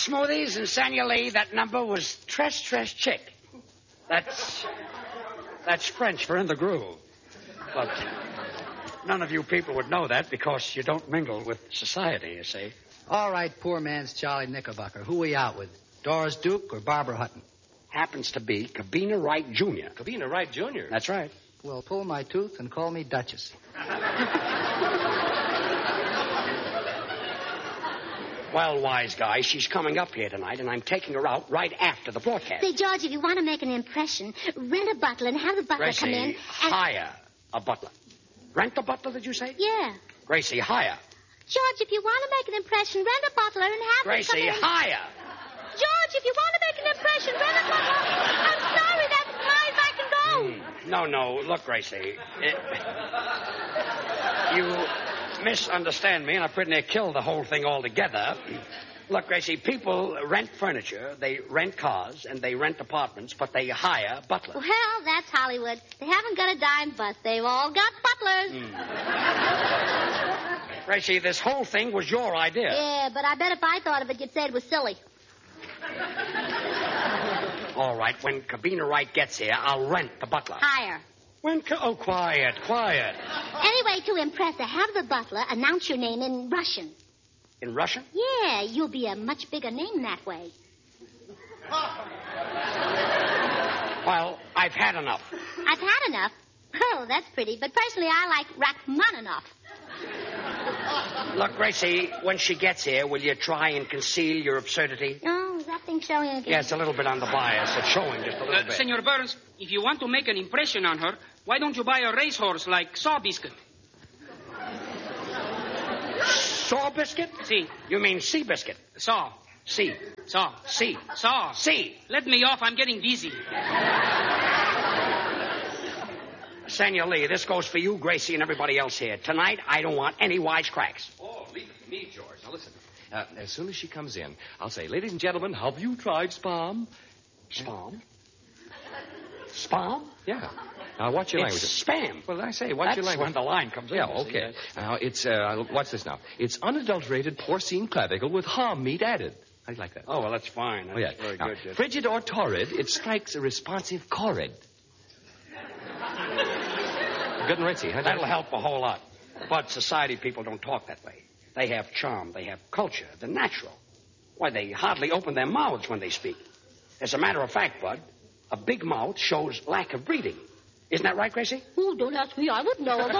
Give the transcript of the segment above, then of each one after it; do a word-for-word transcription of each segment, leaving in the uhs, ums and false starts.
smoothies and Sanya Lee, that number was Tres Tres Chick. That's... That's French for in the groove. But none of you people would know that because you don't mingle with society, you see. All right, poor man's Charlie Knickerbocker. Who we out with? Doris Duke or Barbara Hutton? Happens to be Cabina Wright Junior Cabina Wright Junior? That's right. Well, pull my tooth and call me Duchess. Well, wise guy, she's coming up here tonight, and I'm taking her out right after the broadcast. Say, George, if you want to make an impression, rent a butler and have the butler Gracie, come in and... hire a butler. Rent a butler, did you say? Yeah. Gracie, hire. George, if you want to make an impression, rent a butler and have Gracie, him come in. hire. George, if you want to make an impression, rent a butler. I'm sorry, that's as high as I can go. Mm, no, no, look, Gracie. It, you misunderstand me, and I pretty near killed the whole thing altogether. Look, Gracie, people rent furniture, they rent cars, and they rent apartments, but they hire butlers. Well, that's Hollywood. They haven't got a dime bust. They've all got butlers. Mm. Gracie, this whole thing was your idea. Yeah, but I bet if I thought of it, you'd say it was silly. All right, when Cabina Wright gets here, I'll rent the butler. Hire. When... Ca- oh, quiet, quiet. Anyway, to impress her, have the butler announce your name in Russian. In Russian? Yeah, you'll be a much bigger name that way. Well, I've had enough. I've had enough? Oh, that's pretty. But personally, I like Rachmaninoff. Look, Gracie, when she gets here, will you try and conceal your absurdity? Oh, is that thing showing again? Yeah, it's a little bit on the bias. It's showing just a little Uh, bit. Senor Burns, if you want to make an impression on her, why don't you buy a racehorse like Saw Biscuit? Saw biscuit? See. You mean sea biscuit? Saw. Sea. Saw. Sea. Saw. Sea. Let me off. I'm getting dizzy. Sanya Lee, this goes for you, Gracie, and everybody else here. Tonight, I don't want any wisecracks. Oh, leave it to me, George. Now, listen. Uh, as soon as she comes in, I'll say, ladies and gentlemen, have you tried Spam? Spam? Spam? Yeah. Now, watch your It's language. spam. Well, I say, watch That's your language. when the line comes in. Yeah, you see. okay. Now, it's, uh, watch this now. It's unadulterated porcine clavicle with ham meat added. How do you like that? Oh, well, that's fine. That's Oh, yeah. very Now, good. Yes. frigid or torrid, it strikes a responsive chord. Good and ritzy, huh? That'll help a whole lot. But society people don't talk that way. They have charm. They have culture. They're natural. Why, they hardly open their mouths when they speak. As a matter of fact, Bud, a big mouth shows lack of breeding. Isn't that right, Gracie? Oh, don't ask me. I wouldn't know. Okay,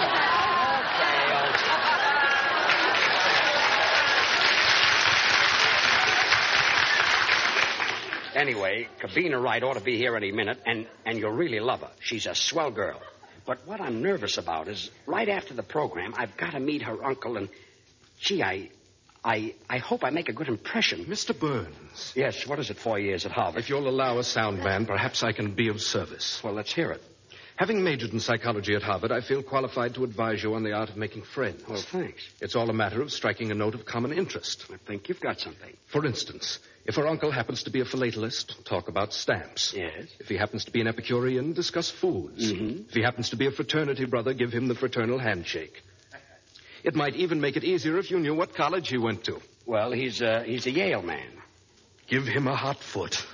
okay. Anyway, Cabina Wright ought to be here any minute, and, and you'll really love her. She's a swell girl. But what I'm nervous about is right after the program, I've got to meet her uncle, and, gee, I, I, I hope I make a good impression. Mister Burns. Yes, what is it, four years at Harvard? If you'll allow a sound man, perhaps I can be of service. Well, let's hear it. Having majored in psychology at Harvard, I feel qualified to advise you on the art of making friends. Well, thanks. It's all a matter of striking a note of common interest. I think you've got something. For instance, if her uncle happens to be a philatelist, talk about stamps. Yes. If he happens to be an Epicurean, discuss foods. Mm-hmm. If he happens to be a fraternity brother, give him the fraternal handshake. It might even make it easier if you knew what college he went to. Well, he's, uh, he's a Yale man. Give him a hot foot.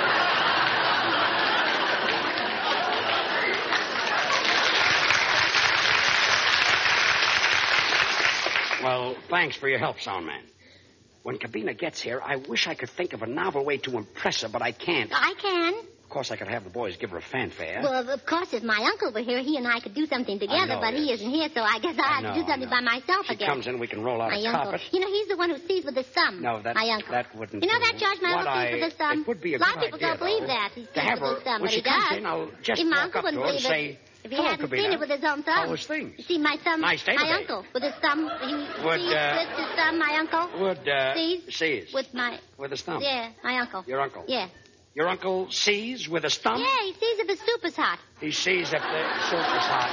Well, thanks for your help, Soundman. When Cabina gets here, I wish I could think of a novel way to impress her, but I can't. I can. Of course, I could have the boys give her a fanfare. Well, of course, if my uncle were here, he and I could do something together, know, but he yes. isn't here, so I guess I'll I have know, to do I something know. by myself She again. comes in, we can roll out My a uncle. carpet. You know, he's the one who sees with his thumb. No, that, my uncle. that wouldn't You know do. that, George? My What uncle sees I- with his thumb. It would be a a lot good of people idea, don't believe though, that. He sees to have with her, his thumb, when but she he comes does. in, I'll just See, my walk uncle up to wouldn't her and believe say, it. If he "Hello, hadn't Cabina. seen it with his own thumb. How was things?" You see, my thumb, Nice day my today. uncle, with his thumb, he Would, sees uh, with his thumb, my uncle. Would, uh... Sees? Sees. With my... With his thumb. Yeah, my uncle. Your uncle. Yeah. Your uncle sees with his thumb? Yeah, he sees if his soup is hot. He sees if the soup is hot.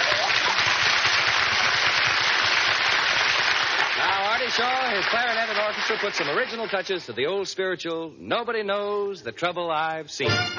Now, Artie Shaw, his clarinet and orchestra, put some original touches to the old spiritual, Nobody Knows the Trouble I've Seen.